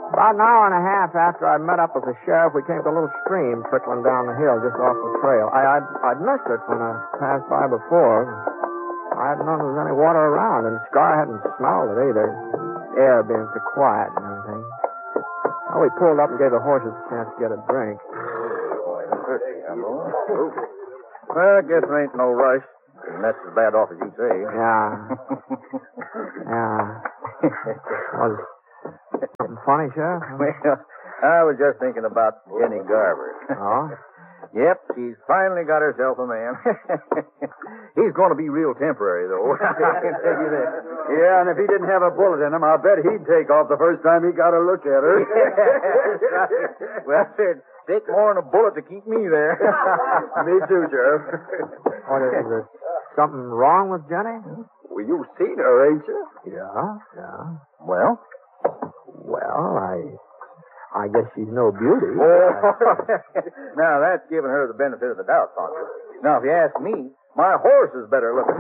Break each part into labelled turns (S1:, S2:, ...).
S1: About an hour and a half after I met up with the sheriff, we came to a little stream trickling down the hill just off the trail. I'd missed it when I passed by before. I hadn't known there was any water around, and Scar hadn't smelled it either. The air being so quiet and everything. Well, we pulled up and gave the horses a chance to get a drink.
S2: Well, I guess there ain't no rush. And that's as bad off as you say.
S1: Yeah. Yeah. Was something funny, Sheriff?
S2: Well, I was just thinking about Jenny Garver.
S1: Oh?
S2: Yep, she's finally got herself a man. He's going to be real temporary, though. I can tell you that.
S3: Yeah, and if he didn't have a bullet in him, I'll bet he'd take off the first time he got a look at her.
S2: Well, it'd take more than a bullet to keep me there.
S3: Me too, Sheriff.
S1: What, is there something wrong with Jenny?
S3: Well, you've seen her, ain't you?
S1: Yeah.
S2: Well?
S1: Well, I guess she's no beauty.
S2: Oh. Now, that's giving her the benefit of the doubt, Poncho. Now, if you ask me, my horse is better looking.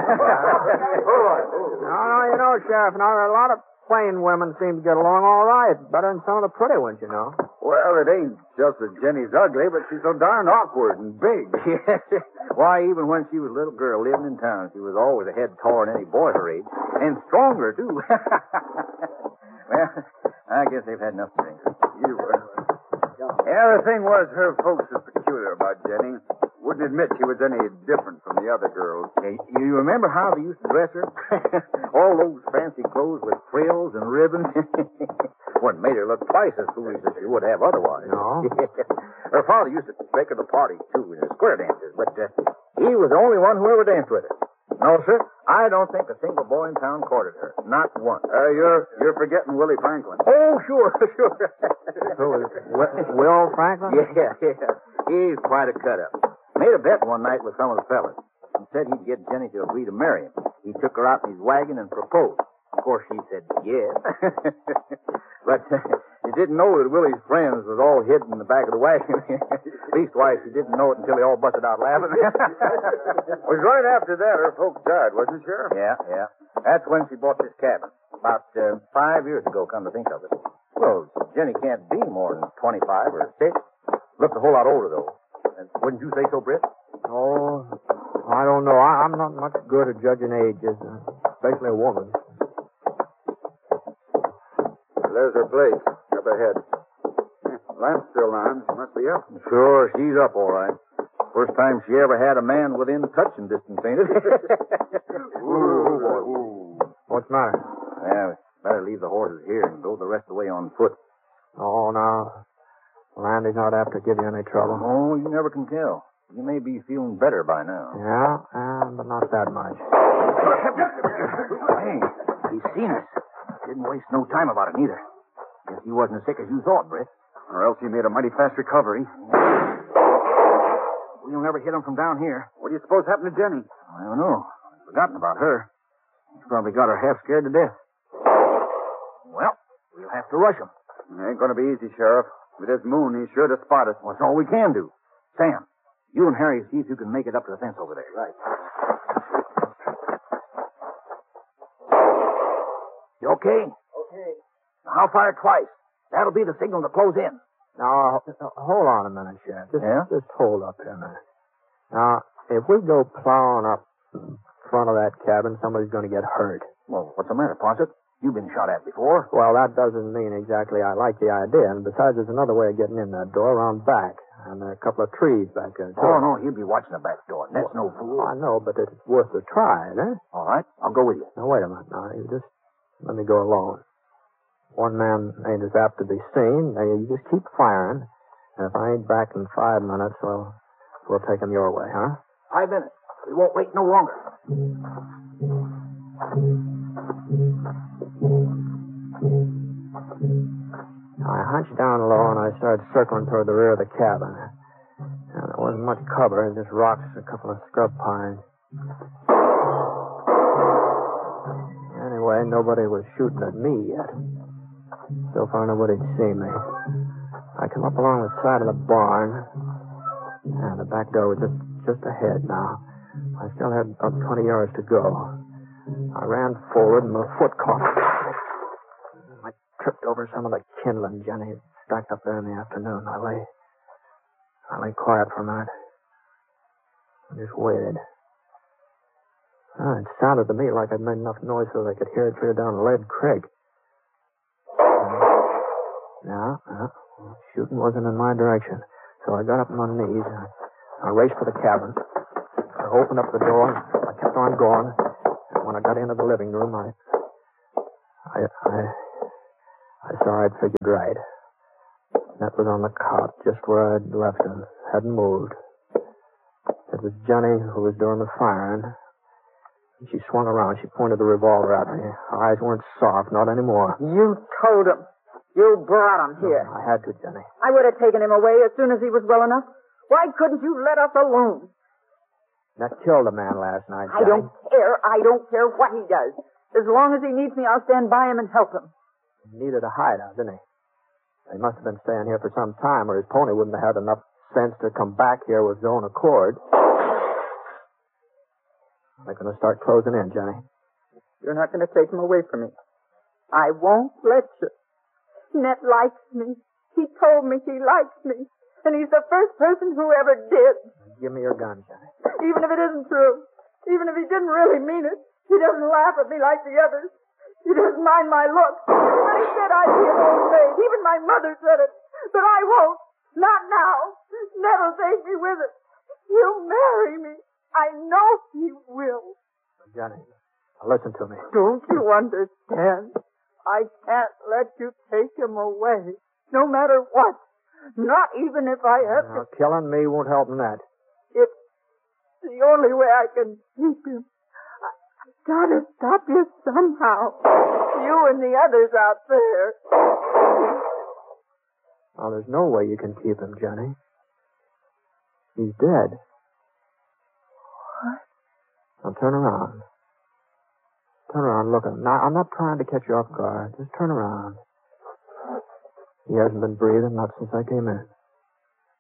S1: No, you know, Sheriff, now there are a lot of plain women seem to get along all right. Better than some of the pretty ones, you know.
S3: Well, it ain't just that Jenny's ugly, but she's so darn awkward and big.
S2: Yes. Why, even when she was a little girl living in town, she was always a head taller than any boy her age. And stronger, too. Well, I guess they've had enough to drink.
S3: Yeah, the thing was, her folks were peculiar about Jenny. Wouldn't admit she was any different from the other girls.
S2: Hey, you remember how they used to dress her? All those fancy clothes with frills and ribbons. What made her look twice as foolish as she would have otherwise.
S1: No?
S2: Her father used to take her to parties, too, in the square dances, but he was the only one who ever danced with her. No, sir, I don't think a single boy in town courted her. Not one.
S3: You're forgetting Willie Franklin.
S2: Oh, sure.
S1: Who is Will Franklin?
S2: Yeah. He's quite a cut-up. Made a bet one night with some of the fellas. He said he'd get Jenny to agree to marry him. He took her out in his wagon and proposed. Of course, she said yes. But he didn't know that Willie's friends was all hidden in the back of the wagon. Leastwise, he didn't know it until they all busted out laughing.
S3: It was right after that her folks died, wasn't it, Sheriff?
S2: Yeah. That's when she bought this cabin. About 5 years ago, come to think of it. Well, Jenny can't be more than 25 or 6. Looks a whole lot older, though. Wouldn't you say so, Britt?
S1: Oh, I don't know. I'm not much good at judging ages, especially a woman.
S3: There's her place, up ahead. Lamp's still on. She must be up.
S2: Sure, she's up all right. First time she ever had a man within touching distance, ain't it?
S1: Ooh. What's the matter?
S2: Yeah, better leave the horses here and go the rest of the way on foot.
S1: Oh, no. Landy's not apt to give you any trouble.
S2: Oh, you never can tell. You may be feeling better by now.
S1: Yeah, but not that much.
S2: Hey, he's seen us. Didn't waste no time about it, neither. Guess he wasn't as sick as you thought, Britt.
S3: Or else he made a mighty fast recovery.
S2: We'll never hit him from down here.
S3: What do you suppose happened to Jenny?
S2: I don't know. I've forgotten about her. He's probably got her half scared to death. Well, we'll have to rush him.
S3: It ain't going to be easy, Sheriff. With this moon, he's sure to spot us.
S2: Well, that's all we can do. Sam, you and Harry see if you can make it up to the fence over there.
S3: Right.
S2: You okay?
S3: Okay.
S2: Now, I'll fire twice. That'll be the signal to close in.
S1: Now, hold on a minute, Sheriff. Just hold up here a minute. Now, if we go plowing up in front of that cabin, somebody's going to get hurt.
S2: Well, what's the matter, Posset? You've been shot at before.
S1: Well, that doesn't mean exactly I like the idea. And besides, there's another way of getting in that door around back. And there are a couple of trees back there, too.
S2: Oh, no, he'll be watching the back door. That's no fool.
S1: I know, but it's worth a try, eh?
S2: All right, I'll go with you.
S1: Now, wait a minute. Now, you just let me go alone. One man ain't as apt to be seen. Now, you just keep firing. And if I ain't back in 5 minutes, well, we'll take him your way, huh?
S2: 5 minutes. We won't wait no longer.
S1: I hunched down low and I started circling toward the rear of the cabin. And there wasn't much cover, just rocks and a couple of scrub pines. Anyway, nobody was shooting at me yet. So far, nobody'd seen me. I come up along the side of the barn, and the back door was just ahead now. I still had about 20 yards to go. I ran forward, and my foot caught. I tripped over over some of the kindling Jenny had stacked up there in the afternoon. I lay quiet for a minute. I just waited. It sounded to me like I'd made enough noise so they could hear it clear down Lead Creek. No, shooting wasn't in my direction. So I got up on my knees and I raced for the cabin. I opened up the door. I kept on going. And when I got into the living room, I saw I'd figured right. That was on the cot, just where I'd left him. Hadn't moved. It was Jenny who was doing the firing. She swung around. She pointed the revolver at me. Her eyes weren't soft, not anymore.
S4: You told him. You brought him here.
S1: I had to, Jenny.
S4: I would have taken him away as soon as he was well enough. Why couldn't you let us alone?
S1: That killed a man last night, Jenny.
S4: I don't care. I don't care what he does. As long as he needs me, I'll stand by him and help him.
S1: He needed a hideout, didn't he? He must have been staying here for some time, or his pony wouldn't have had enough sense to come back here with his own accord. They're going to start closing in, Jenny.
S4: You're not going to take him away from me. I won't let you. Ned likes me. He told me he likes me. And he's the first person who ever did.
S1: Give me your gun, Jenny.
S4: Even if it isn't true. Even if he didn't really mean it. He doesn't laugh at me like the others. He doesn't mind my looks. But he said I'd be an old maid. Even my mother said it. But I won't. Not now. Ned'll take me with it. He'll marry me. I know he will.
S1: Jenny, listen to me.
S4: Don't you understand? I can't let you take him away. No matter what. Not even if I have to.
S1: Killing me won't help in that.
S4: It's the only way I can keep him. I've got to stop you somehow. You and the others out there.
S1: Oh, there's no way you can keep him, Jenny. He's dead.
S4: What?
S1: Now turn around. Turn around, look. Now, I'm not trying to catch you off guard. Just turn around. He hasn't been breathing, not since I came in.